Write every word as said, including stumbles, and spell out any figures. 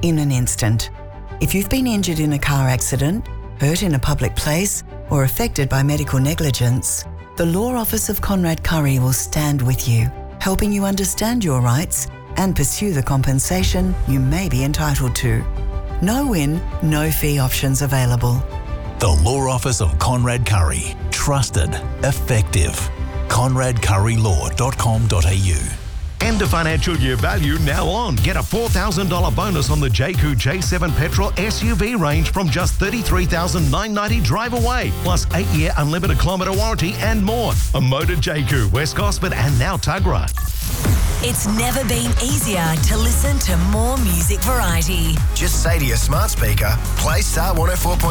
in an instant. If you've been injured in a car accident, hurt in a public place, or affected by medical negligence, the Law Office of Conrad Curry will stand with you, helping you understand your rights and pursue the compensation you may be entitled to. No win, no fee options available. The Law Office of Conrad Curry. Trusted. Effective. conrad curry law dot com dot a u. End of financial year value now on. Get a four thousand dollars bonus on the J Q J seven petrol S U V range from just thirty-three thousand nine hundred ninety dollars drive away, plus eight year unlimited kilometre warranty and more. A motor J Q, West Gosford and now Tuggerah. It's never been easier to listen to more music variety. Just say to your smart speaker, play Star one oh four point